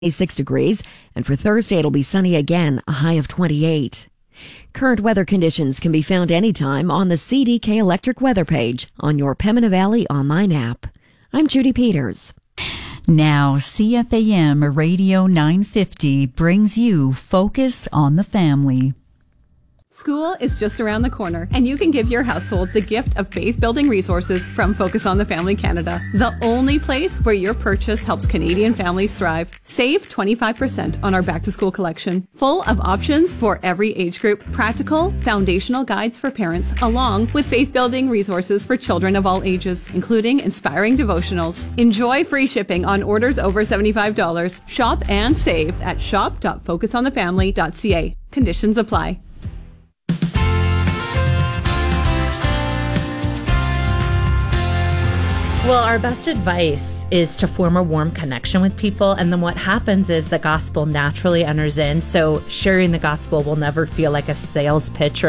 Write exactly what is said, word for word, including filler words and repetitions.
twenty-six degrees, and for Thursday it'll be sunny again, a high of twenty-eight. Current weather conditions can be found anytime on the C D K Electric weather page on your Pembina Valley online app. I'm Judy Peters. Now, C F A M Radio nine fifty brings you Focus on the Family. School is just around the corner, and you can give your household the gift of faith-building resources from Focus on the Family Canada, the only place where your purchase helps Canadian families thrive. Save twenty-five percent on our back-to-school collection, full of options for every age group, practical, foundational guides for parents, along with faith-building resources for children of all ages, including inspiring devotionals. Enjoy free shipping on orders over seventy-five dollars. Shop and save at shop dot focus on the family dot c a. Conditions apply. Well, our best advice is to form a warm connection with people. And then what happens is the gospel naturally enters in. So sharing the gospel will never feel like a sales pitch or